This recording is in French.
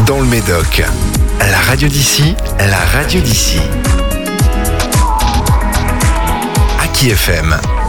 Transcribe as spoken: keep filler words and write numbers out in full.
dans le Médoc. La radio d'ici, la radio d'ici. Aki F M.